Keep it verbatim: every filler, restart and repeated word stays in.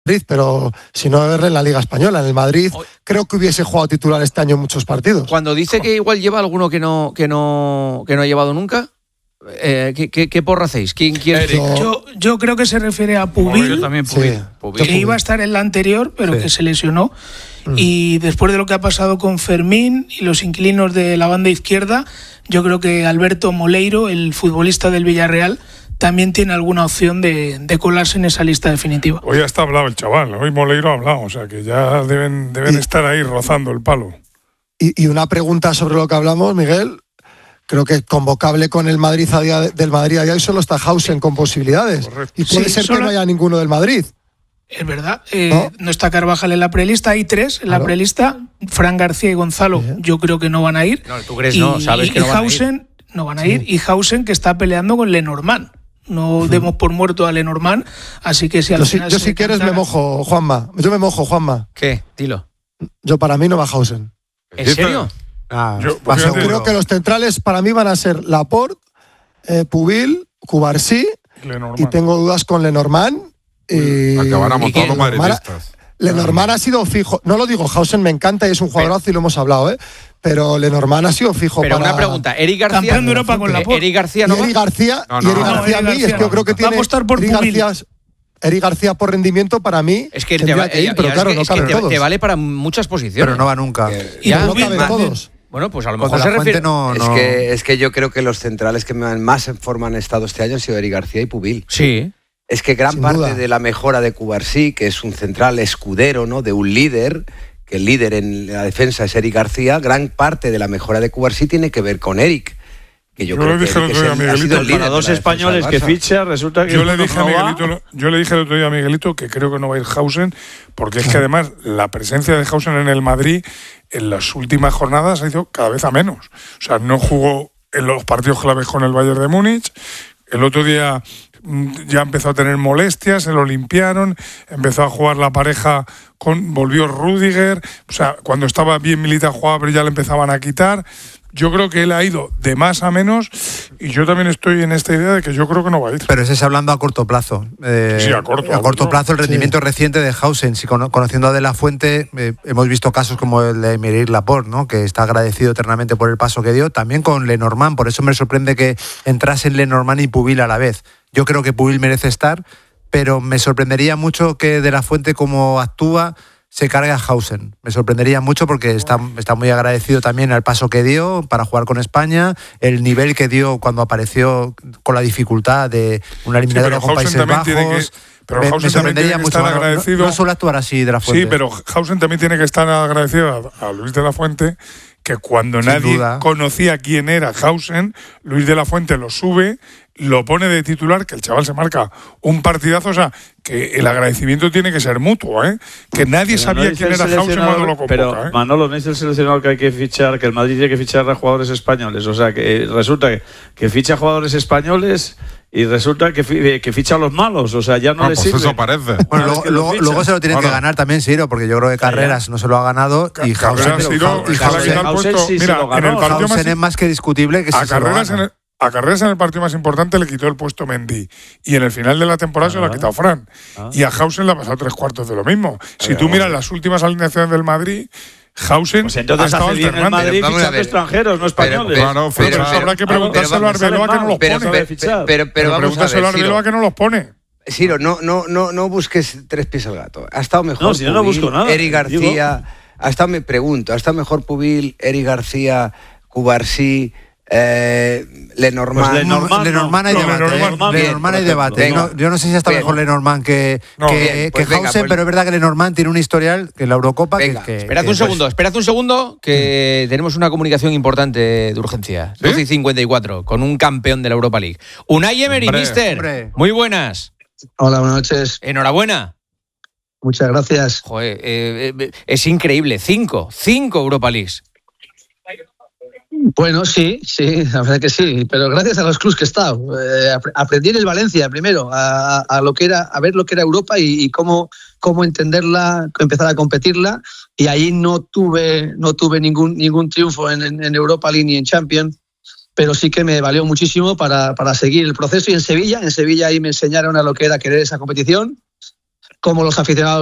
Madrid, pero si no, verle en la Liga Española. En el Madrid creo que hubiese jugado titular este año en muchos partidos. Cuando dice que igual lleva alguno que no, que no, que no ha llevado nunca, eh, ¿qué, qué, ¿qué porra hacéis? ¿Quién quiere? Yo, yo creo que se refiere a Pubil, yo también Pubil. Sí. Pubil. que iba a estar en la anterior, pero Sí. que se lesionó. Mm. Y después de lo que ha pasado con Fermín y los inquilinos de la banda izquierda, yo creo que Alberto Moleiro, el futbolista del Villarreal, también tiene alguna opción de, de colarse en esa lista definitiva. Hoy hasta ha hablado el chaval, hoy Moleiro ha hablado, o sea que ya deben, deben Y- estar ahí rozando el palo. Y, y una pregunta sobre lo que hablamos, Miguel. Creo que convocable con el Madrid a día de- del Madrid a día de hoy solo está Hausen con posibilidades. Correcto. Y puede Sí, ser solo- que no haya ninguno del Madrid. Es verdad, eh, ¿No? no está Carvajal en la prelista, hay tres en la Claro. prelista, Fran García y Gonzalo, Sí. yo creo que no van a ir. No, tú crees, y, no, sabes que y no van a ir. Hausen no van a Sí. ir, y Hausen que está peleando con Lenormand. No demos por muerto a Lenormand, así que si al Yo, si, final yo se si quieres me decantara- mojo, Juanma. Yo me mojo, Juanma. ¿Qué? Dilo. Yo para mí no va Hausen. ¿En serio? Ah, Yo- va fíjate, seguro. Creo que los centrales para mí van a ser Laporte, eh, Pubil, Cubarsí, Lenormand. y tengo dudas con Lenormand. Y, Acabáramos y todos los Lenormand- madridistas. Lenormand ha sido fijo. No lo digo, Hausen me encanta y es un jugadorazo y lo hemos hablado, ¿eh? Pero Lenormand ha sido fijo Pero para... una pregunta, Eric García. Campeón de Europa con Laporte. Eric García Y no va. Eric García, No, y no, Eric no, García a Eric mí, es García que yo creo que va a tiene... apostar por Eric Pubil. García, Eric García por rendimiento para mí Es que, te, tendría va- que ir, ya- pero ya, claro, es que- no es que caben te, todos. te vale para muchas posiciones. Pero no va nunca. Y Ya, no caben más bien. todos. Bueno, pues a lo Con mejor De se La Fuente refiere. no, Es, no- que, es que yo creo que los centrales que más en forma han estado este año han sido Eric García y Pubil. Sí. Es que gran Sin parte duda. de la mejora de Cubarsí, que es un central escudero, ¿no?, de un líder, que el líder en la defensa es Eric García, gran parte de la mejora de Cubarsí tiene que ver con Eric. Que yo, Yo creo le que dije el Eric otro es día a el- ha sido Miguelito, el líder Para de dos la defensa españoles del que Barça. ficha, resulta que Yo le, uno dije a no va. Miguelito, yo le dije el otro día a Miguelito que creo que no va a ir Hausen, porque es que además la presencia de Hausen en el Madrid en las últimas jornadas ha ido cada vez a menos. O sea, no jugó en los partidos claves con el Bayern de Múnich. El otro día mm, ya empezó a tener molestias, se lo limpiaron, empezó a jugar la pareja, con volvió Rüdiger. O sea, cuando estaba bien Militao jugaba, pero ya le empezaban a quitar. Yo creo que él ha ido de más a menos y yo también estoy en esta idea de que yo creo que no va a ir. Pero ese es hablando a corto plazo. Eh, Sí, a corto, a a corto corto. plazo el rendimiento Sí. reciente de Hausen. Si cono- conociendo a De La Fuente, eh, hemos visto casos como el de Mireille Laporte, ¿no?, que está agradecido eternamente por el paso que dio. También con Lenormand, por eso me sorprende que entrasen Lenormand y Pubil a la vez. Yo creo que Pubil merece estar, pero me sorprendería mucho que De La Fuente, como actúa, se cargue a Hausen. Me sorprendería mucho porque está, está muy agradecido también al paso que dio para jugar con España, el nivel que dio cuando apareció con la dificultad de una eliminatoria pero con Hausen Países también Bajos. tiene que- pero me, Hausen me también sorprendería tiene que mucho. estar No- no- agradecido. No, suele actuar así De La Fuente. Sí, pero Hausen también tiene que estar agradecido a, a Luis de la Fuente, que cuando Sin nadie duda. conocía quién era Hausen, Luis de la Fuente lo sube, lo pone de titular, que el chaval se marca un partidazo. O sea, que el agradecimiento tiene que ser mutuo, ¿eh? Que nadie Pero sabía no es quién el era Hausen seleccionador, cuando lo convoca, Pero, ¿eh? Manolo, no es el seleccionador que hay que fichar, que el Madrid tiene que fichar a jugadores españoles. O sea, que eh, resulta que, que ficha jugadores españoles y resulta que, fi- que ficha a los malos. O sea, ya no, No, le pues sirve. eso parece. Bueno, Una vez luego, que lo luego, fichan. luego se lo tienen Bueno. que ganar también Siro, porque yo creo que Carreras no se lo ha ganado y Ca- Hausen, Carreras ha ido- y es que le ha Hausen- quitado el Hausen puesto. sí se Mira, lo en el ganó. partido más Hausen es más que discutible que si a se lo Carreras, en gana. el, a Carreras en el partido más importante le quitó el puesto Mendy y en el final de la temporada se lo ha Ah. quitado Fran. Ah. Y a Hausen le ha pasado tres cuartos de lo mismo. Si Ah, tú bueno. miras las últimas alineaciones del Madrid, Hausen Pues ha entonces estado hace bien el alternando. Madrid Vamos a fichando ver. extranjeros, no españoles. Claro, Pero, ficha- pero habrá que preguntárselo a pero Arbeloa que no los pero- pone. pero- fichar. pero- pero Pero vamos a pregúntaselo a ver, Ciro. Arbeloa que no los pone. Ciro, no, no, no, no busques tres pies al gato. Ha estado mejor No, si yo no Pubil, busco nada, Eric García. Ha estado, me pregunto, ha estado mejor Pubil, Eric García, Cubarsí, eh, Lenormand. Pues Lenormand. Lenormand hay No, debate. Lenormand, ¿eh? bien, Lenormand hay por ejemplo. debate. Venga. No- yo no sé si está Bien. mejor Lenormand que, No. que, Bien, pues que venga, Hausen, pues- pero es verdad que Lenormand tiene un historial que en la Eurocopa que- Venga, que, Esperad que- un segundo, esperad un segundo, que tenemos una comunicación importante de urgencia. doce y cincuenta y cuatro, con un campeón de la Europa League. Unai Emery, Hombre, mister. hombre. Muy buenas. Hola, buenas noches. Enhorabuena. Muchas gracias. Joder, eh, eh, es increíble. Cinco, cinco Europa Leagues. Bueno, sí, sí, la verdad que sí, pero gracias a los clubs que he estado. Eh, ap- aprendí en el Valencia primero a, a lo que era, a ver lo que era Europa y, y cómo, cómo entenderla, empezar a competirla. Y ahí no tuve, no tuve ningún, ningún triunfo en, en, en Europa League ni en Champions, pero sí que me valió muchísimo para, para seguir el proceso. Y en Sevilla, en Sevilla ahí me enseñaron a lo que era querer esa competición. como los aficionados